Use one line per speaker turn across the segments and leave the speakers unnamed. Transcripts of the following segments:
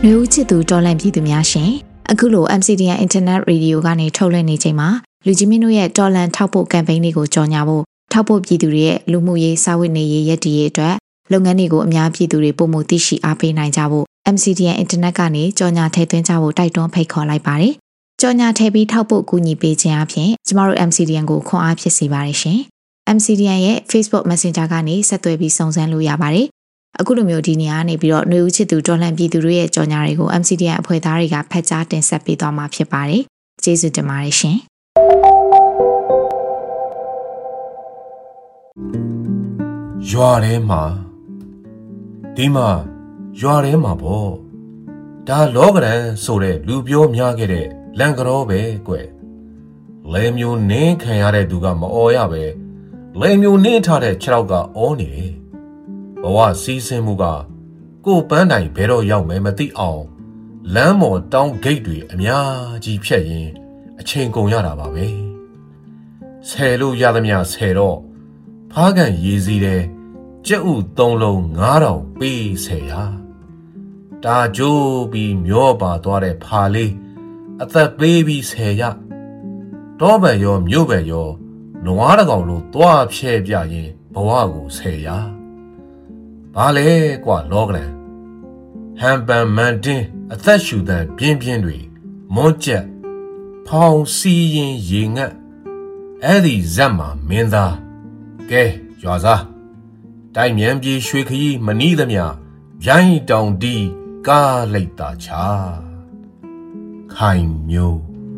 နှွေဦးချစ်သူတော်လန့်ပြည်သူများရှင်အခုလို MCDN Internet Radio ကနေထုတ်လွှင့်နေချိန်မှာလူကြီးမင်းတို့ရဲ့တော်လန့်ထောက်ဖို့ campaign တွေကိုကြော်ညာဖို့ထောက်ဖို့ပြည်သူတွေရဲ့လူမှုရေးစာဝတ်နေရေးရည်တည်ရေးအတွက်လုပ်ငန်းတွေကိုအများပြည်သူတွေပုံမှုသိရှိအားပေးနိုင်ကြဖို့ MCDN Internet ကနေကြော်ညာထည့်သွင်းကြဖို့တိုက်တွန်းဖိတ်ခေါ်လိုက်ပါတယ်ကြော်ညာထည့်ပြီးထောက်ဖို့ကူညီပေးခြင်းအပြင်ကျမတို့ MCDN ကိုခွန်အားဖြစ်စေပါတယ်ရှင် MCDN ရဲ့ Facebook Messenger ကနေဆက်သွယ်ပြီးစုံစမ်းလို့ရပါတယ်အခုလိုမျိုးဒီနေရာနေပြီးတော့ຫນွေဦးချစ်သူတော်လှန်ပြည်သူတွေရဲ့ကြော်ညာတွေကို MCDN အဖွဲ့သားတွေကဖတ်ကြားတင်ဆက်ပေးသွားမှာဖြစ်ပါတယ်။ကျေးဇူးတင်ပါတယ်ရှင်
။ရွာထဲမှာဒီမှာရွာထဲမှာပေါ့ဒါလောကရန်ဆိုတဲ့လူပြောများခဲ့တဲ့လန်ကရောပဲကွယ်လဲမျိုးနင်းခံရတဲ့သူကမအော်ရပဲလဲမျိုးနင်းထားတဲ့ခြေထောက်ကအော်နေတယ်ဘဝစီးဆင်းမှုကကိုပန်းတိုင်ဘယ်တော့ရောက်မယ်မသိအောင်လမ်းမော်တောင်းဂိတ်တွေအများကြီးဖြတ်ရင်အချိန်ကုန်ရတာပါပဲဆယ်လို့ရသမျှဆယ်တော့ဖားကန်ရေးစည်းတဲ့ကြက်ဥ3လုံး9000ပေးဆယ်ရဒါကြိုးပြီးမျောပါသွားတဲ့ဖာလေးအသက်ပေးပြီးဆယ်ရတောပံရောမြို့ပံရောနွားတကောင်လိုသွားဖြဲပြရင်ဘဝကိုဆယ်ရဘာလဲကွာလောကလန်ဟန်ပန်မန်တင်းအသက်ရှူတန်ပြင်းပြင်းတွေမွန်းကျက်ဖောင်စီရင်ရေငတ်အဲ့ဒီဇက်မှာမင်းသားကဲရွာစားတိုင်မြန်ပြေရွှေခရီးမနီးသမျှရိုင်းတောင်တီးကားလိုက်တာချာခိုင်မျိုး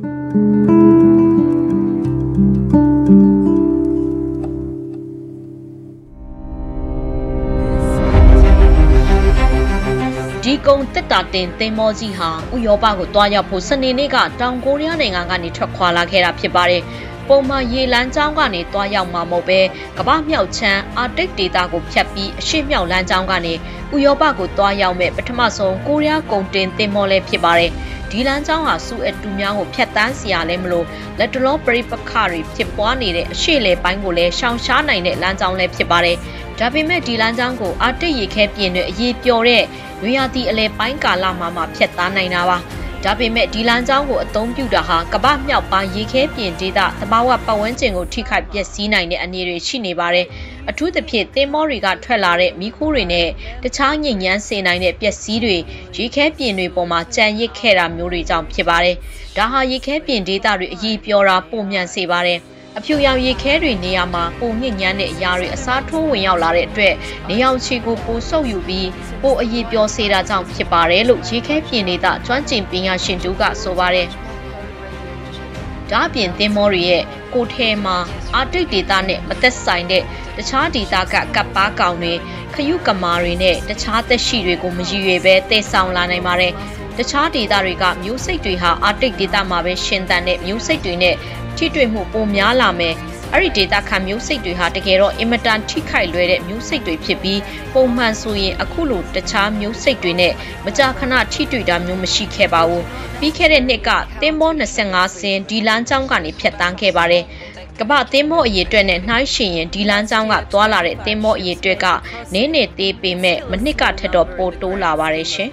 ဒီကုန်းတက်တာတင်သင်္ဘောကြီးဟာဥရောပကိုတွားရောက်ဖို့စနေနေ့ကတောင်ကိုရီးယားနိုင်ငံကနေထွက်ခွာလာခဲ့တာဖြစ်ပါတယ်။ပုံမှန်ရေလမ်းကြောင်းကနေတွားရောက်မှာမဟုတ်ပဲကမ္ဘာမြောက်ချမ်းအာတိတ်ဒေသကိုဖြတ်ပြီးအရှေ့မြောက်လမ်းကြောင်းကနေဥရောပကိုတွားရောက်မဲ့ပထမဆုံးကိုရီးယားကုန်တင်သင်္ဘောလည်းဖြစ်ပါတယ်။ဒီလမ်းကြောင်းဟာစူအတူများကိုဖြတ်တန်းစီရလဲမလို့လက်တလောပရိပခတွေဖြစ်ပွားနေတဲ့အရှေ့လေပိုင်းကိုလည်းရှောင်ရှားနိုင်တဲ့လမ်းကြောင်းလည်းဖြစ်ပါတယ်။ဒါပေမဲ့ဒီလမ်းကြောင်းကိုအာတိတ်ရေခဲပြင်တွေအရေးပျော်တဲ့နွေရာသီအလဲပိုင်းကာလမှာဖြတ်သားနိုင်တာပါဒါပေမဲ့ဒီလမ်းကြောင်းကိုအသုံးပြုတာဟာကမ္ဘာမြောက်ပိုင်းရေခဲပြင်ဒေသသဘာဝပတ်ဝန်းကျင်ကိုထိခိုက်ပျက်စီးနိုင်တဲ့အနေတွေရှိနေပါတယ်အထူးသဖြင့်သင်္ဘောတွေကထွက်လာတဲ့မီးခိုးတွေနဲ့တခြားညစ်ညမ်းစေနိုင်တဲ့ပျက်စီးတွေရေခဲပြင်တွေပေါ်မှာကြံရစ်ခဲ့တာမျိုးတွေကြောင့်ဖြစ်ပါတယ်ဒါဟာရေခဲပြင်ဒေသတွေအရေးပြောတာပုံမြန်စေပါတယ်အဖြူရောင်ရေခဲတွေနေရာမှာပုံညစ်ညမ်းတဲ့အရာတွေအစားထိုးဝင်ရောက်လာတဲ့အတွက်နေအောင်ချီကိုပိုဆုပ်ယူပြီးပိုအရေးပြောစေတာကြောင့်ဖြစ်ပါတယ်လို့ရေခဲပြင်ဒေသကျွမ်းကျင်ပညာရှင်တို့ကဆိုပါတယ်။ဒါ့အပြင်သင်္ဘောတွေရဲ့ကိုထဲမှာအာတိတ်ဒေသနဲ့မသက်ဆိုင်တဲ့တခြားဒေသကကပ်ပါကောင်တွေခရုကမာတွေနဲ့တခြားသက်ရှိတွေကိုမရည်ရွယ်ပဲတည်ဆောင်လာနိုင်ပါတယ်။တခြားဒေသတွေကမျိုးစိတ်တွေဟာအာတိတ်ဒေသမှာပဲရှင်သန်တဲ့မျိုးစိတ်တွေနဲ့ထိတွေ့မှုပိုများလာမယ်အဲ့ဒီဒေတာခံမျိုးစိတ်တွေဟာတကယ်တော့အင်မတန်ထိခိုက်လွယ်တဲ့မျိုးစိတ်တွေဖြစ်ပြီးပုံမှန်ဆိုရင်အခုလိုတခြားမျိုးစိတ်တွေနဲ့မကြာခဏထိတွေ့တာမျိုးမရှိခဲ့ပါဘူးပြီးခဲ့တဲ့နှစ်ကသင်္ဘော25စင်းဒီလမ်းကြောင်းကနေဖြတ်တန်းခဲ့ပါတယ်ကမ္ဘာသင်္ဘောအရေးအတွက်နဲ့နှိုင်းယှဉ်ရင်ဒီလမ်းကြောင်းကသွားလာတဲ့သင်္ဘောအရေးအတွက်ကနည်းနည်းသေးပေမဲ့မနှစ်ကထက်တော့ပိုတိုးလာပါတယ်ရှင်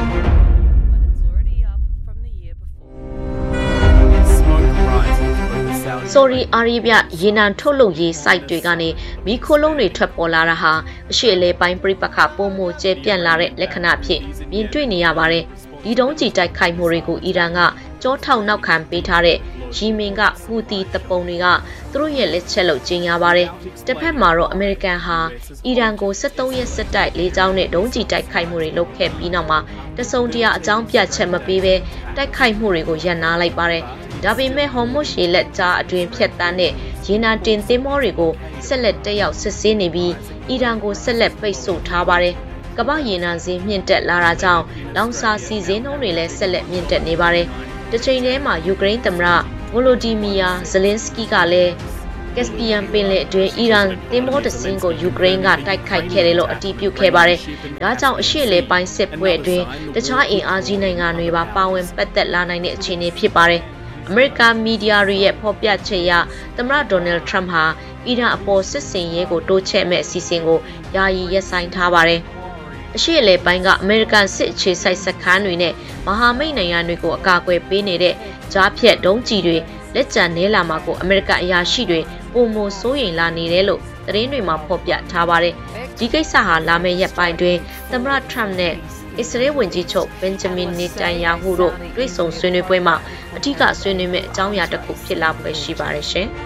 ဆော်ဒီအာရေဗျရေနံထုတ်လုပ်ရေး site တွေကနေမီးခိုးလုံးတွေထွက်ပေါ်လာတာဟာအရှေ့အလယ်ပိုင်းပြိပခပုံမှုကျဲပြန့်လာတဲ့လက္ခဏာဖြစ်မြင်တွေ့နေရပါတယ်။ဒီတုံးကြီးတိုက်ခိုက်မှုတွေကိုအီရန်ကကြောထောက်နောက်ခံပေးထားတဲ့ယီမင်ကဟူသီတပုံတွေကသူတို့ရဲ့လက်ချက်လို့ကြေညာပါတယ်။တစ်ဖက်မှာတော့အမေရိကန်ဟာအီရန်ကို73ရက်စစ်တိုက်လေကြောင်းနဲ့ဒုံးကြီးတိုက်ခိုက်မှုတွေလုပ်ခဲ့ပြီးနောက်မှာတစုံတရာအကြောင်းပြချက်မပေးဘဲတိုက်ခိုက်မှုတွေကိုရပ်နားလိုက်ပါတယ်။ဒါပေမဲ့ဟော်မုရှေလက်ကြားအတွင်ဖြတ်တန်းတဲ့ရေနံတင်သင်္ဘောတွေကိုဆက်လက်တက်ရောက်စစ်ဆေးနေပြီးအီရန်ကိုဆက်လက်ပိတ်ဆို့ထားပါတယ်။ကမ္ဘာရေနံဈေးမြင့်တက်လာတာကြောင့်လောင်စာဆီဈေးနှုန်းတွေလည်းဆက်လက်မြင့်တက်နေပါတယ်။တစ်ချိန်တည်းမှာယူကရိန်းသမ္မတဗိုလိုဒီမီယာဇလင်းစကီကလည်းကက်စပီယန်ပင်လယ်အတွင်းအီရန်သင်္ဘောတစ်စင်းကိုယူကရိန်းကတိုက်ခိုက်ခဲ့တယ်လို့အတည်ပြုခဲ့ပါတယ်။ဒါကြောင့်အရှေ့လေပိုင်းစစ်ပွဲအတွင်းတခြားအင်အားကြီးနိုင်ငံတွေပါပါဝင်ပတ်သက်လာနိုင်တဲ့အခြေအနေဖြစ်ပါတယ်။အမေရိကန်မီဒီယာတွေရဲ့ဖော်ပြချက်အရသမ္မတဒေါ်နယ်ထရမ့်ဟာအီရန်အပေါ်စစ်စင်ရေးကိုတိုးချဲ့မဲ့အစီအစဉ်ကိုယာယီရပ်ဆိုင်းထားပါတယ်။အရှိအလဲပိုင်းကအမေရိကန်စစ်အခြေစိုက်စခန်းတွေနဲ့မဟာမိတ်နိုင်ငံတွေကိုအကာအကွယ်ပေးနေတဲ့ကြားဖြတ်ဒုံးကျည်တွေလက်ကျန်နေလာမှာကိုအမေရိကန်အရာရှိတွေပုံမစိုးရိမ်လာနေတယ်လို့သတင်းတွေမှာဖော်ပြထားပါတယ်။ဒီကိစ္စဟာလာမယ့်ရက်ပိုင်းတွင်သမ္မတထရမ့်နဲ့အစ္စရေးဝန်ကြီးချုပ်ဘင်ဂျမင်နေတန်ယာဟုတို့တွေ့ဆုံဆွေးနွေးပွဲမှာအထူးဆွေးနွေးမယ့်အကြောင်းအရာတစ်ခုဖြစ်လာဖွယ်ရှိပါတယ်ရှင်။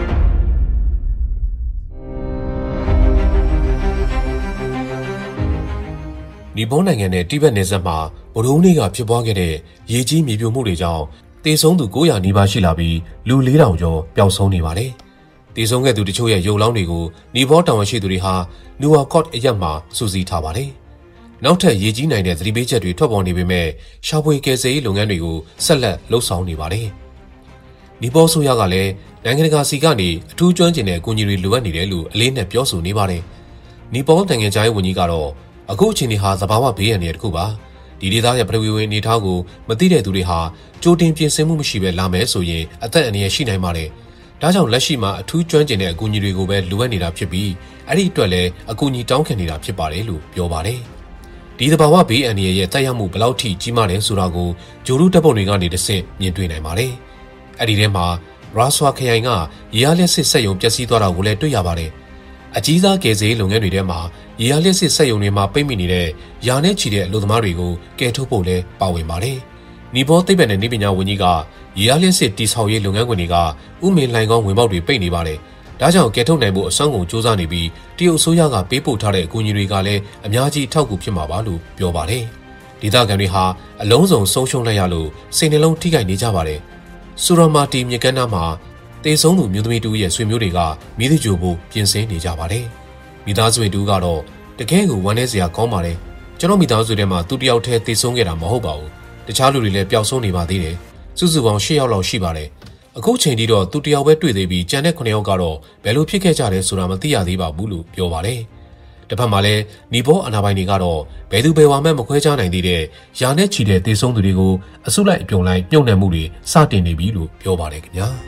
နီပေါနိုင်ငံနဲ့တိဘက်နယ်စပ်မှာဗုဒ္ဓဟူးနေ့ကဖြစ်ပွားခဲ့တဲ့ရေကြီးမြေပြိုမှုတွေကြောင့်တေဆုံးသူ900နီးပါးရှိလာပြီးလူ4000ကျော်ပျောက်ဆုံးနေပါတယ်။တေဆုံးခဲ့သူတချို့ရဲ့ရုပ်လောင်းတွေကိုနီပေါတာဝန်ရှိသူတွေဟာနူဝါကော့အရက်မှာစုစည်းထားပါတယ်။နောက်ထပ်ရေကြီးနိုင်တဲ့သတိပေးချက်တွေထွက်ပေါ်နေပေမဲ့ရှာဖွေကယ်ဆယ်ရေးလုပ်ငန်းတွေကိုဆက်လက်လှုပ်ဆောင်နေပါတယ်။နီပေါဆိုရကလည်းနိုင်ငံတကာစီကနေအထူးကျွမ်းကျင်တဲ့အကူအညီတွေလိုအပ်နေတယ်လို့အလေးနက်ပြောဆိုနေပါတယ်။နီပေါနိုင်ငံခြားရေးဝန်ကြီးကတော့အခုအချိန်ဒီဟာသဘာဝဘေးရန်တွေတခုပါဒီဒေသရဲ့ပထဝီဝင်အနေအထားကိုမသိတဲ့သူတွေဟာကြိုတင်ပြင်ဆင်မှုမရှိဘဲလာမယ်ဆိုရင်အသက်အန္တရာယ်ရှိနိုင်ပါတယ်ဒါကြောင့်လက်ရှိမှာအထူးကျွမ်းကျင်တဲ့အကူအညီတွေကိုပဲလိုအပ်နေတာဖြစ်ပြီးအဲ့ဒီအတွက်လည်းအကူအညီတောင်းခံနေတာဖြစ်ပါတယ်လို့ပြောပါတယ်ဒီသဘာဝဘေးအန္တရာယ်ရဲ့တက်ရောက်မှုဘယ်လောက်ထိကြီးမားတယ်ဆိုတာကိုဂျိုရုတပ်ပုံတွေကနေတဆင့်မြင်တွေ့နိုင်ပါတယ်အဲ့ဒီထဲမှာရာဆွာခရိုင်ကရေအားလျက်စစ်စက်ရုံပျက်စီးသွားတာကိုလည်းတွေ့ရပါတယ်အကြီးစားကယ်ဆယ်ရေးလုပ်ငန်းတွေထဲမှာရေအားလျက်စစ်စက်ရုံတွေမှာပိတ်မိနေတဲ့ယာနဲ့ချီတဲ့အလုပ်သမားတွေကိုကယ်ထုတ်ဖို့လည်းပါဝင်ပါတယ်။နီပေါသိပ္ပံနဲ့နည်းပညာဝန်ကြီးကရေအားလျက်စစ်တိဆောက်ရေးလုပ်ငန်းခွင်တွေကဥမင်လှိုင်ကောင်းဝင်ပေါက်တွေပိတ်နေပါတယ်။ဒါကြောင့်ကယ်ထုတ်နိုင်ဖို့အစွမ်းကုန်စ조사နေပြီးတရုတ်အစိုးရကပေးပို့ထားတဲ့အကူအညီတွေကလည်းအများကြီးထောက်ကူဖြစ်မှာပါလို့ပြောပါတယ်။ဒေသခံတွေဟာအလုံးစုံဆုံးရှုံးလိုက်ရလို့စိတ်နှလုံးထိခိုက်နေကြပါတယ်။ဆူရမာတီမြေကမ်းနားမှာတေဆုံးသူမျိုးသမီးတူရဲ့ဆွေမျိုးတွေကမိသကြိုဖို့ပြင်ဆင်နေကြပါတယ်။မိသားစုတူကတော့တကယ်ကိုဝမ်းနည်းစရာကောင်းပါတယ်။ကျွန်တော်မိသားစုထဲမှာသူတယောက်တည်းတေဆုံးခဲ့တာမဟုတ်ပါဘူး။တခြားလူတွေလည်းပျောက်ဆုံးနေပါသေးတယ်။စုစုပေါင်း10ယောက်လောက်ရှိပါတယ်။အခုချိန်ထိတော့သူတယောက်ပဲတွေ့သေးပြီးကျန်တဲ့9ယောက်ကတော့ဘယ်လိုဖြစ်ခဲ့ကြတယ်ဆိုတာမသိရသေးပါဘူးလို့ပြောပါတယ်။တစ်ဖက်မှာလည်းနီပေါအာဏာပိုင်တွေကတော့ဘယ်သူဘယ်ဝါမှမခွဲခြားနိုင်သေးတဲ့ယာနဲ့ချီတဲ့တေဆုံးသူတွေကိုအစုလိုက်အပြုံလိုက်ညှို့နှံမှုတွေစတင်နေပြီလို့ပြောပါတယ်ခင်ဗျာ။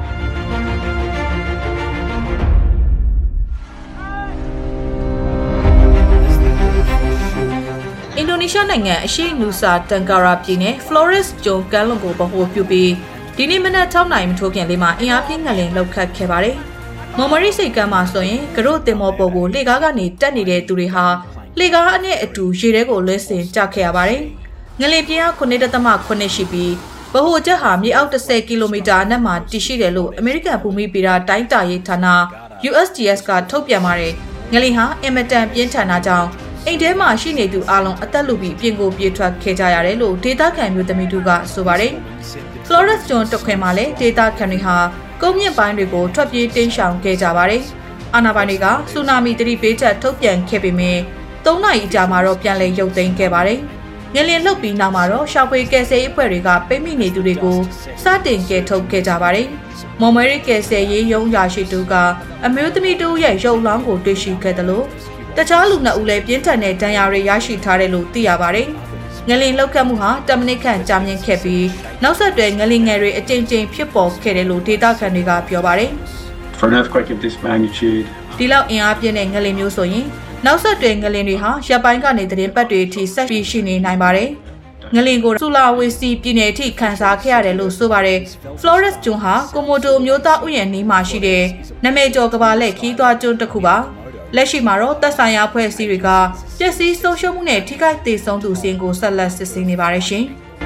အင်ဒိုနီးရှားနိုင်ငံအရှေ့နူဆာတန်ကာရာပြည်နယ်ဖလော်ရက်စ်ကျွန်းကမ်းလွန်ကိုဗဟိုပြုပြီးဒီနေ့မနက်6 နာရီမထိုးခင်လေးမှာအင်အားပြင်းငလျင်လှုပ်ခတ်ခဲ့ပါတယ်။မော်မရီစိတ်ကမ်းမှာဆိုရင်ကရို့တင်မော်ပေါ်ကိုလေကားကနေတက်နေတဲ့သူတွေဟာလေကားအနဲ့အတူရေထဲကိုလွှဲဆင်ကျခဲ့ရပါတယ်။ငလျင်ပြင်းအား9.8ရှိပြီးဗဟိုချက်ဟာမြေအောက်10ကီလိုမီတာအနက်မှာတည်ရှိတယ်လို့အမေရိကန်ဘူမိဗေဒတိုင်းတာရေးဌာန USGS ကထုတ်ပြန်ပါတယ်။ငလျင်ဟာအင်မတန်ပြင်းထန်တာကြောင့်အိမ်ထဲမှာရှိနေသူအလုံးအသက်လူပြီးပြင်ကိုပြေးထွက်ခဲ့ကြရတယ်လို့ဒေတာခံမျိုးသမီးတို့ကဆိုပါတယ်။ Flores ကျွန်းတခွင်မှာလည်းဒေတာခံတွေဟာကုန်းမြင့်ပိုင်းတွေကိုထွက်ပြေးတင်းရှောင်ခဲ့ကြပါတယ်။အာဏာပိုင်တွေကဆူနာမီသတိပေးချက်ထုတ်ပြန်ခဲ့ပေမဲ့3 နာရီအကြာမှာတော့ပြန်လည်ရုပ်သိမ်းခဲ့ပါတယ်။ငလျင်လှုပ်ပြီးနောက်မှာတော့ရှာဖွေကယ်ဆယ်ရေးအဖွဲ့တွေကပိတ်မိနေသူတွေကိုစတင်ကယ်ထုတ်ခဲ့ကြပါတယ်။မော်မရီကယ်ဆယ်ရေးရုံးရာရှိသူကအမျိုးသမီးတို့ရဲ့ရုပ်လောင်းကိုတွေ့ရှိခဲ့တယ်လို့တခြားလူ2ဦးလည်းပြင်းထန်တဲ့ဒဏ်ရာတွေရရှိထားတယ်လို့သိရပါတယ်။ငလျင်လှုပ်ခတ်မှုဟာ10 မိနစ်ခန့်ကြာမြင့်ခဲ့ပြီးနောက်ဆက်တွဲငလျင်ငယ်တွေအကြိမ်ကြိမ်ဖြစ်ပေါ်ခဲ့တယ်လို့ဒေသခံတွေကပြောပါတယ်။
For an earthquake of this magnitude
ဒီလောက်အင်အားပြင်းတဲ့ငလျင်မျိုးဆိုရင်နောက်ဆက်တွဲငလျင်တွေဟာရပ်ပိုင်းကနေသတင်းပတ်တွေအထိဆက်ပြီးရှိနေနိုင်ပါတယ်။ငလျင်ကိုဆူလာဝေစီပြည်နယ်အထိခန်းစားခဲ့ရတယ်လို့ဆိုပါတယ်။ Flores ကျွန်းဟာကိုမိုတိုမျိုးသားဥယျာဉ်နီးမှာရှိတဲ့နာမည်ကျော်ကမ္ဘာလှည့်ခီးသွွားကျွန်းတစ်ခုပါ။လက်ရှိမှာတော့သက်ဆိုင်ရာအဖွဲ့အစည်းတွေကပျက်စီးဆုံးရှုံးမှုနဲ့ထိခိုက်ဒေဆုံးသူစင်းကိုဆက်လက်စစ်ဆေးနေပါတယ်ရှင်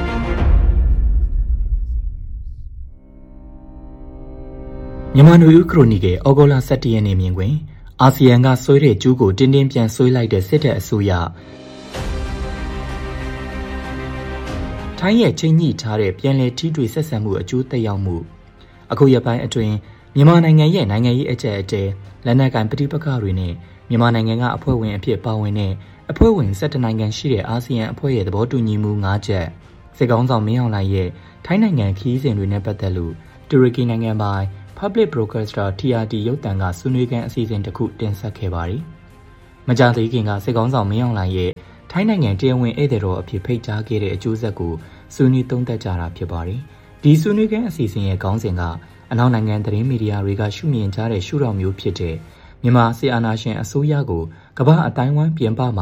။မြန်မာနွေဦးခရိုနီကယ်ဩဂုတ်လ17 ရက်နေ့မြင်ကွင်းအာဆီယံကဆွဲတဲ့ကျူးကိုတင်းတင်းပြန်ဆွဲလိုက်တဲ့စစ်တပ်အစိုးရထိုင်းရဲ့ချိန်ညှိထားတဲ့ပြန်လည်ထိတွေ့ဆက်ဆံမှုအကျိုးသက်ရောက်မှုအခုရက်ပိုင်းအတွင်းမြန်မာနိုင်ငံရဲ့နိုင်ငံရေးအကျပ်အတည်းလက်နက်ကိုင်ပဋိပက္ခတွေနဲ့မြန်မာနိုင်ငံကအဖွဲ့ဝင်အဖြစ်ပါဝင်တဲ့အဖွဲ့ဝင်17 နိုင်ငံရှိတဲ့အာဆီယံအဖွဲ့ရဲ့သဘောတူညီမှု5ချက်စစ်ကောင်ဆောင်မင်းအောင်လှိုင်ရဲ့ထိုင်းနိုင်ငံခီးစဉ်တွေနဲ့ပတ်သက်လို့တူရကီနိုင်ငံပိုင် Public Broadcaster TRT ရုပ်သံကဆွေးနွေးခန်းအစီအစဉ်တစ်ခုတင်ဆက်ခဲ့ပါတယ်။မကြာသေးခင်ကစစ်ကောင်ဆောင်မင်းအောင်လှိုင်ရဲ့ထိုင်းနိုင်ငံတရားဝင်ဧည့်သည်တော်အဖြစ်ဖိတ်ကြားခဲ့တဲ့အကျိုးဆက်ကိုဆွေးနွေးသုံးသပ်ကြတာဖြစ်ပါတယ်။ဒီဆွေးနွေးခန်းအစီအစဉ်ရဲ့ခေါင်းစဉ်ကအနောက်နိုင်ငံသတင်းမီဒီယာတွေကရှုမြင်ကြတဲ့ရှုထောင့်မျိုးဖြစ်တဲ့မြန်မာစစ်အာဏာရှင်အစိုးရကိုကမ္ဘာအတိုင်းအဝိုင်းပြင်ပမှာ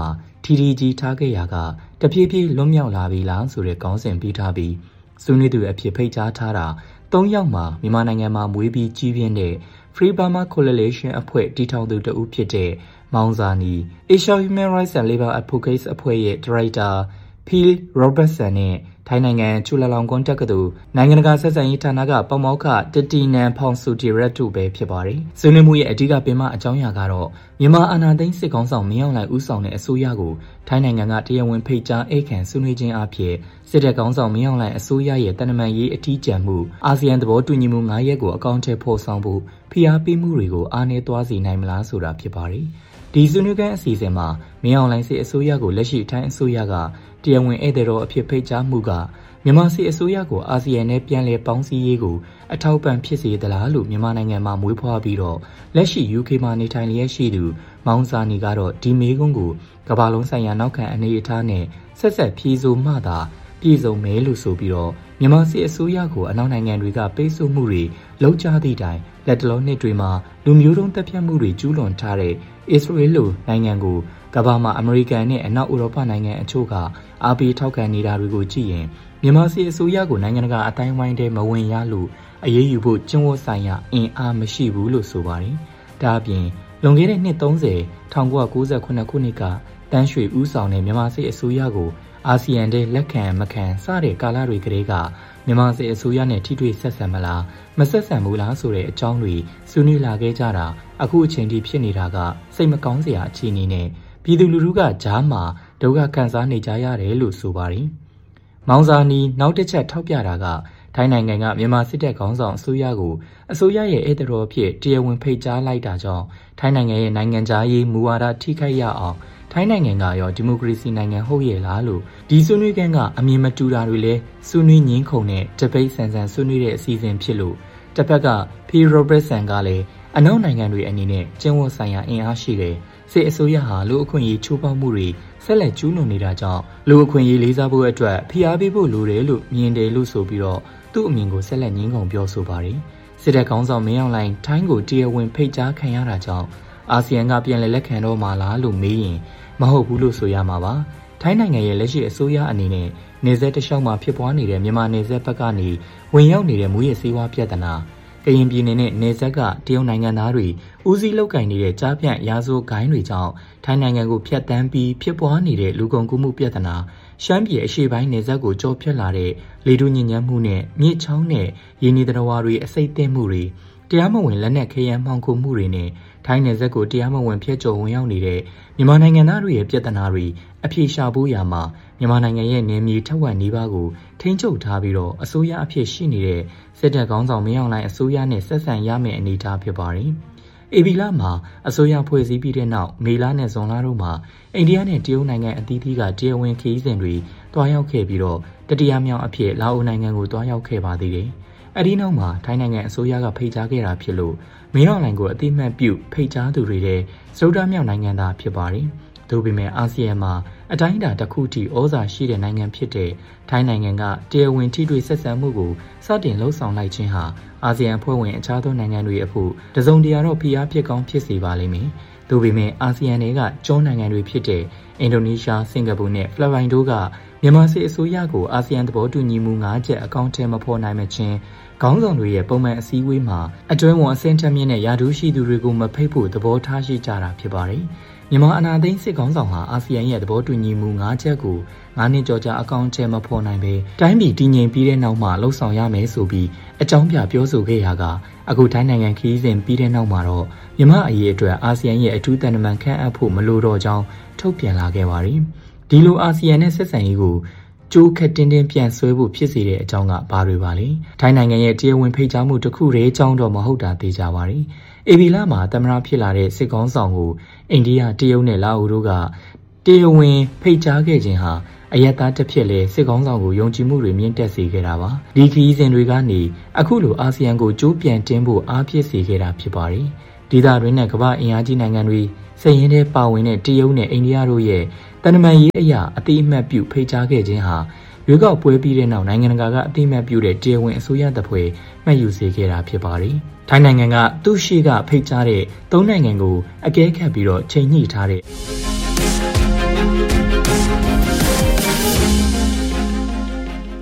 ထီထီကြီးထားခဲ့ရာကတပြေးပြေးလွတ်မြောက်လာပြီလားဆိုတဲ့ခေါင်းစဉ်ပေးထားပြီးဆွေးနွေးသူအဖြစ်ဖိတ်ကြားထားတာ3ယောက်မှာမြန်မာနိုင်ငံမှာမွေးပြီးကြီးပြင်းတဲ့ Free Burma Coalition အဖွဲ့တည်ထောင်သူတဦးဖြစ်တဲ့မောင်ဇာနီ Asia Human Rights and Labor Advocates အဖွဲ့ရဲ့ Director Phil Robertson နဲ့ထိုင်းနိုင်ငံချူလာလောင်ကွန်တက်ကတူနိုင်ငံတကာဆက်ဆံရေးဌာနကပမောက္ခတတီနန်ဖောင်ဆူတီရက်တို့ပဲဖြစ်ပါတယ်။ဆွေးနွေးမှုရဲ့အဓိကပင်မအကြောင်းအရာကတော့မြန်မာအာဏာသိမ်းစစ်ကောင်ဆောင်မင်းအောင်လှိုင်ဦးဆောင်တဲ့အစိုးရကိုထိုင်းနိုင်ငံကတရားဝင်ဖိတ်ကြားဧကန်ဆွေးနွေးခြင်းအဖြစ်စစ်တပ်ကောင်ဆောင်မင်းအောင်လှိုင်အစိုးရရဲ့တန်တမာရေးအထီးကျန်မှုအာဆီယံသဘောတူညီမှု9ရပ်ကိုအကောင့်ထဲပေါ်ဆောင်ဖို့ဖိအားပေးမှုတွေကိုအားနည်းသွားစေနိုင်မလားဆိုတာဖြစ်ပါတယ်။ဒီဆွေးနွေးခန်းအစီအစဉ်မှာမင်းအောင်လှိုင်စစ်အစိုးရကိုလက်ရှိထိုင်းအစိုးရကတရားဝင်ဧည့်သည်တော်အဖြစ်ဖိတ်ကြားမှုကမြန်မာစစ်အစိုးရကိုအာဆီယံနဲ့ပြန်လည်ပေါင်းစည်းရေးကိုအထောက်ပံ့ဖြစ်စေသလားလို့မြန်မာနိုင်ငံမှာမွေးဖွားပြီးတော့လက်ရှိ UK မှာနေထိုင်လျက်ရှိသူမောင်စာနီကတော့ဒီမေးခွန်းကိုကမ္ဘာလုံးဆိုင်ရာနောက်ခံအနေအထားနဲ့ဆက်ဆက်ဖြေဆိုမှသာပြည်စုံမဲလို့ဆိုပြီးတော့မြန်မာစစ်အစိုးရကိုအနောက်နိုင်ငံတွေကပိတ်ဆို့မှုတွေလုပ်ကြသည့်တိုင်လက်တလုံးနှစ်တွေမှာလူမျိုးတုံးတပ်ဖြတ်မှုတွေကျူးလွန်ထားတဲ့အစ္စရေးလိုနိုင်ငံကိုကမ္ဘာမှာအမေရိကန်နဲ့အနောက်ဥရောပနိုင်ငံအချို့ကအားပေးထောက်ခံနေတာတွေကိုကြည့်ရင်မြန်မာစစ်အစိုးရကိုနိုင်ငံတကာအတိုင်းဝိုင်းထဲမဝင်ရလို့အရေးယူဖို့ကျင့်ဝတ်ဆိုင်ရာအင်အားမရှိဘူးလို့ဆိုပါတယ်။ဒါအပြင်လွန်ခဲ့တဲ့နှစ်30 1998ခုနှစ်ကတန်းရွှေဦးဆောင်တဲ့မြန်မာစစ်အစိုးရကိုအာဆီယံတဲ့လက်ခံမခံစတဲ့ကာလတွေကတည်းကမြန်မာစစ်အစိုးရနဲ့ထိတွေ့ဆက်ဆံမလားမဆက်ဆံဘူးလားဆိုတဲ့အကြောင်းတွေဆွေးနွေးလာခဲ့ကြတာအခုအချိန်ထိဖြစ်နေတာကစိတ်မကောင်းစရာအခြေအနေနဲ့ပြည်သူလူထုကကြားမှာဒုက္ခခံစားနေကြရတယ်လို့ဆိုပါတယ်။မောင်ဇာနီနောက်တစ်ချက်ထောက်ပြတာကထိုင်းနိုင်ငံကမြန်မာစစ်တပ်ခေါင်းဆောင်အစိုးရကိုအစိုးရရဲ့ဧည့်သည်တော်ဖြစ်တရားဝင်ဖိတ်ကြားလိုက်တာကြောင့်ထိုင်းနိုင်ငံရဲ့နိုင်ငံခြားရေးမူဝါဒထိခိုက်ရအောင်ထိုင်းနိုင်ငံကရောဒီမိုကရေစီနိုင်ငံဟုတ်ရဲ့လားလို့ဒီဆွေးနွေးခန်းကအမြင်မတူတာတွေလဲဆွေးနွေးငင်းခုန်တဲ့တပိတ်ဆန်ဆန်ဆွေးနွေးတဲ့အစီအစဉ်ဖြစ်လို့တစ်ဖက်ကဖီရိုဘရတ်ဆန်ကလည်းအနောက်နိုင်ငံတွေအနေနဲ့ကျင်းဝတ်ဆိုင်ရာအင်အားရှိတယ်စစ်အစိုးရဟာလူအခွင့်အရေးချိုးဖောက်မှုတွေဆက်လက်ကျူးလွန်နေတာကြောင့်လူအခွင့်အရေးလေးစားဖို့အတွက်ဖိအားပေးဖို့လိုတယ်လို့မြင်တယ်လို့ဆိုပြီးတော့သူ့အမြင်ကိုဆက်လက်ငင်းခုန်ပြောဆိုပါတယ်စစ်တပ်ခေါင်းဆောင်မင်းအောင်လှိုင်ထိုင်းကိုတရားဝင်ဖိတ်ကြားခံရတာကြောင့်အာဆီယံကပြန်လည်လက်ခံတော့မှာလားလို့မေးရင်မဟုတ်ဘူးလို့ဆိုရမှာပါထိုင်းနိုင်ငံရဲ့လက်ရှိအစိုးရအနေနဲ့နေဆက်တလျှောက်မှာဖြစ်ပွားနေတဲ့မြန်မာနေဆက်ဘက်ကနေဝင်ရောက်နေတဲ့မူရစေဝါပြဿနာကရင်ပြည်နယ်နဲ့နေဆက်ကတရုတ်နိုင်ငံသားတွေဦးစီးလောက်ကင်နေတဲ့ကြားပြန့်ရာဇဝတ်ဂိုဏ်းတွေကြောင့်ထိုင်းနိုင်ငံကိုဖျက်ဆီးပြီးဖြစ်ပွားနေတဲ့လူကုန်ကူးမှုပြဿနာရှမ်းပြည်အရှေ့ပိုင်းနေဆက်ကိုကြော်ဖြတ်လာတဲ့လေထုညစ်ညမ်းမှုနဲ့မြစ်ချောင်းနဲ့ရင်းနှီးသတ္တဝါတွေအစိမ့်သိမ်းမှုတွေတရားမဝင်လက်နက်ခဲယမ်းမှောင်ခိုမှုတွေနဲ့ထိုင်းနယ်စပ်ကိုတရားမဝင်ဖျက်ကျော်ဝင်ရောက်နေတဲ့မြန်မာနိုင်ငံသားတွေရဲ့ပြဿနာတွေအပြေရှာဖို့ရာမှာမြန်မာနိုင်ငံရဲ့နယ်မြေထက်ဝက်နီးပါးကိုထိန်းချုပ်ထားပြီးတော့အစိုးရအဖြစ်ရှိနေတဲ့စစ်တပ်ခေါင်းဆောင်မင်းအောင်လှိုင်အစိုးရနဲ့ဆက်ဆံရမယ့်အနေအထားဖြစ်ပါတယ်။အေဗီလာမှာအစိုးရဖွဲ့စည်းပြီးတဲ့နောက်မေလနဲ့ဇွန်လတို့မှာအိန္ဒိယနဲ့တရုတ်နိုင်ငံအသီးသီးကတရားဝင်ခရီးစဉ်တွေတွားရောက်ခဲ့ပြီးတော့တတိယမြောက်အဖြစ်လာအိုနိုင်ငံကိုတွားရောက်ခဲ့ပါသေးတယ်။အဲဒီနောက်မှာထိုင်းနိုင်ငံအစိုးရကဖိတ်ကြားခဲ့တာဖြစ်လို့မင်းအောင်လှိုင်ကိုအတိမတ်ပြုဖိတ်ကြားသူတွေတဲ့စတုတ္ထမြောက်နိုင်ငံသားဖြစ်ပါတယ်။ဒါပေမဲ့အာဆီယံမှာအတိုင်းအတာတစ်ခုထိဩဇာရှိတဲ့နိုင်ငံဖြစ်တဲ့ထိုင်းနိုင်ငံကတရားဝင်ထိတွေ့ဆက်ဆံမှုကိုစတင်လှုံ့ဆော်လိုက်ခြင်းဟာအာဆီယံအဖွဲ့ဝင်အခြားသောနိုင်ငံတွေအဖို့တစုံတရာတော့ဖိအားဖြစ်ကောင်းဖြစ်စေပါလိမ့်မယ်။ဒါပေမဲ့အာဆီယံတွေကကျွန်းနိုင်ငံတွေဖြစ်တဲ့အင်ဒိုနီးရှားစင်ကာပူနဲ့ဖိလစ်ပိုင်တို့ကမြန်မာစစ်အစိုးရကိုအာဆီယံသဘောတူညီမှု9ချက်အကောင့်ထဲမဖော်နိုင်မချင်းခေါင်းဆောင်တွေရဲ့ပုံမှန်အစည်းအဝေးမှာအတွင်းဝန်အဆင့်ထက်မြင့်တဲ့ယာဒူးရှိသူတွေကိုမဖိတ်ဖို့သဘောထားရှိကြတာဖြစ်ပါတယ်။မြန်မာအနာသိန်းစစ်ခေါင်းဆောင်ဟာအာဆီယံရဲ့သဘောတူညီမှု9ချက်ကို9နှစ်ကျော်ကြာအကောင့်ထဲမဖော်နိုင်ပဲတိုင်းပြည်တည်ငြိမ်ပြီးတဲ့နောက်မှလှုပ်ဆောင်ရမယ်ဆိုပြီးအကြောင်းပြပြောဆိုခဲ့ရာကအခုထိုင်းနိုင်ငံခရီးစဉ်ပြီးတဲ့နောက်မှာတော့မြန်မာအရေးအတွက်အာဆီယံရဲ့အထူးတန်တမန်ခန့်အပ်ဖို့မလိုတော့ကြောင်းထုတ်ပြန်လာခဲ့ပါတယ်။ဒီလိုအာဆီယံနဲ့ဆက်ဆံရေးကိုကျိုးခက်တင်းတင်းပြန်ဆွဲဖို့ဖြစ်စေတဲ့အကြောင်းကဘာတွေပါလဲထိုင်းနိုင်ငံရဲ့တရားဝင်ဖိတ်ကြားမှုတစ်ခုတည်းအကြောင်းတော့မဟုတ်တာသိကြပါရီအေဗီလာမှာသမ္မတဖြစ်လာတဲ့စစ်ကောင်ဆောင်ကိုအိန္ဒိယတရုတ်နဲ့လာအိုတို့ကတရားဝင်ဖိတ်ကြားခဲ့ခြင်းဟာအယက်သားတစ်ဖြစ်လဲစစ်ကောင်ဆောင်ကိုယုံကြည်မှုတွေမြင့်တက်စေခဲ့တာပါဒီခရီးစဉ်တွေကနေအခုလိုအာဆီယံကိုကျိုးပြန်တင်းဖို့အားဖြစ်စေခဲ့တာဖြစ်ပါတယ်ဒေသတွင်းနဲ့ကမ္ဘာအင်အားကြီးနိုင်ငံတွေစည်ရင်းထဲပါဝင်တဲ့တရုတ်နဲ့အိန္ဒိယတို့ရဲ့တန်တမာရေးအရာအတိအမှတ်ပြုဖိတ်ကြားခဲ့ခြင်းဟာရွေးကောက်ပွဲပြီးတဲ့နောက်နိုင်ငံတကာကအတိအမှတ်ပြုတဲ့တရားဝင်အစိုးရတပ်ဖွဲ့မှတ်ယူစေခဲ့တာဖြစ်ပါတယ်။ထိုင်းနိုင်ငံကသူ့ရှိကဖိတ်ကြားတဲ့၃နိုင်ငံကိုအကဲခတ်ပြီးတော့ချိန်ညှိထားတဲ့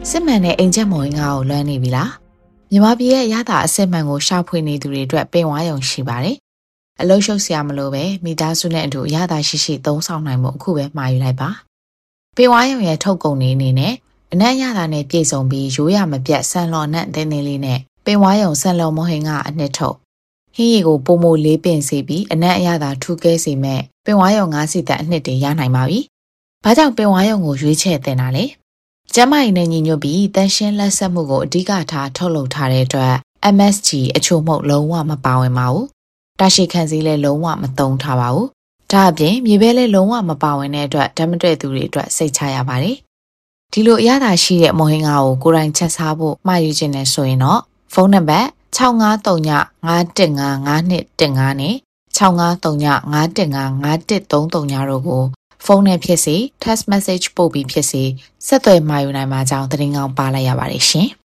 စစ်မှန်တဲ့အိမ်ချက်မော်ရင်ကိုလွှမ်းနေပြီလားမြန်မာပြည်ရဲ့ရတာအစစ်မှန်ကိုရှာဖွေနေသူတွေအတွက်ပင်ဝါယုံရှိပါတယ်အလုံးရှုပ်စရာမလိုပဲမိသားစုနဲ့အတူရတာရှိသုံးဆောင်နိုင်မှုအခုပဲမှာယူလိုက်ပါပင်ဝါယုံရဲ့ထုတ်ကုန်နေအနေနဲ့အနက်ရတာနဲ့ပြည့်စုံပြီးရိုးရမပြတ်ဆန်လော်နဲ့တင်းတင်းလေးနဲ့ပင်ဝါယုံဆန်လော်မောဟင်ကအနှစ်ထုတ်ဟင်းရီကိုပုံမိုလေးပင်စီပြီးအနက်အရသာထူးကဲစေမဲ့ပင်ဝါယုံ9စီတက်အနှစ်တွေရနိုင်ပါပြီ။ဘာကြောင့်ပင်ဝါယုံကိုရွေးချယ်တင်တာလဲ။ကျမကြီးနဲ့ညီညွတ်ပြီးတန်ရှင်းလက်ဆက်မှုကိုအဓိကထားထုတ်လုပ်ထားတဲ့အတွက် MSG အချို့မှုလုံးဝမပါဝင်ပါဘူး။တာရှိခံစည်းလည်းလုံးဝမသုံးထားပါဘူး။ဒါအပြင်မြေပဲလည်းလုံးဝမပါဝင်တဲ့အတွက်ဓာတ်မတွေ့သူတွေအတွက်စိတ်ချရပါတယ်။ဒီလိုအရသာရှိတဲ့မော်ဟင်ကိုကိုယ်တိုင်ချက်စားဖို့မှာယူခြင်းနဲ့ဆိုရင်တော့ဖုန်းနံပါတ်6539515512နဲ့6539515513တို့ကိုဖုန်းနဲ့ဖြစ်စေ text message ပို့ပြီးဖြစ်စေဆက်သွယ်မှာယူနိုင်မှာကြောင်းသတင်းကောင်းပါလိုက်ရပါတယ်ရှင်
။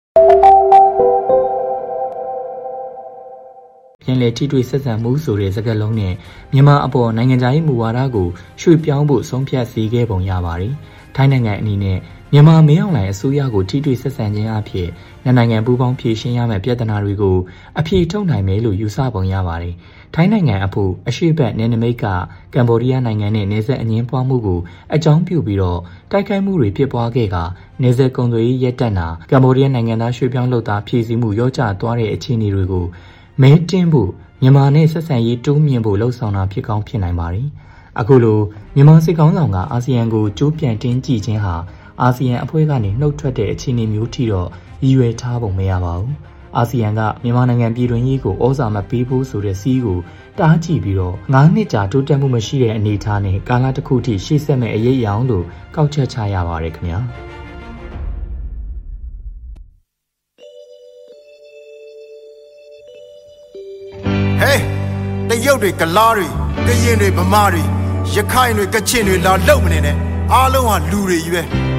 ပြန်လည်ထိတွေ့ဆက်ဆံမှုဆိုတဲ့စကားလုံးနဲ့မြန်မာအပေါ်နိုင်ငံခြားရေးမူဝါဒကိုရွှေ့ပြောင်းဖို့ဆုံးဖြတ်စေခဲ့ပုံရပါတယ်။ထိုင်းနိုင်ငံအနေနဲ့မြန်မာမင်းအောင်လှိုင်အစိုးရကိုထိတွေ့ဆက်ဆံခြင်းအဖြစ်နိုင်ငံပူးပေါင်းဖြေရှင်းရမယ့်ပြဿနာတွေကိုအပြေထုတ်နိုင်မယ်လို့ယူဆပုံရပါတယ်။ထိုင်းနိုင်ငံအဖို့အရှေ့ဘက်နယ်နိမိတ်ကကမ္ဘောဒီးယားနိုင်ငံနဲ့နယ်စပ်အငင်းပွားမှုကိုအကြောင်းပြုပြီးတော့တိုက်ခိုက်မှုတွေဖြစ်ပွားခဲ့ကနယ်စပ်ကုန်သွယ်ရေးရပ်တန့်တာကမ္ဘောဒီးယားနိုင်ငံသားရွှေ့ပြောင်းလုပ်သားဖြည့်ဆည်းမှုရောကျသွားတဲ့အခြေအနေတွေကိုမဲတင်းဖို့မြန်မာနဲ့ဆက်ဆံရေးတိုးမြှင့်ဖို့လှုံ့ဆော်တာဖြစ်ကောင်းဖြစ်နိုင်ပါတယ်။အခုလိုမြန်မာစစ်ကောင်ဆောင်ကအာဆီယံကိုကြိုးပြန်တင်းကြည့်ခြင်းဟာအာဆီယံအဖွဲ့ကနေနှုတ်ထွက်တဲ့အခြေအနေမျိုးထိတော့ရည်ရွယ်ထားပုံမရပါဘူး။အာဆီယံကမြန်မာနိုင်ငံပြည်တွင်းရေးကိုဩဇာမပေးဖို့ဆိုတဲ့စီးကိုတားကြည့်ပြီးတော့9နှစ်ကြာတိုးတက်မှုမရှိတဲ့အနေအထားနဲ့ကာလတစ်ခုထိရှေ့ဆက်မဲ့အရေးအယောင်လို့ကောက်ချက်ချရပါတယ်ခင်ဗျာ။
ဟေးတရုတ်တွေကလားတွေကရင်တွေဗမာတွေရခိုင်တွေကချင်တွေလာလုံမနေနဲ့အားလုံးဟာလူတွေကြီးပဲ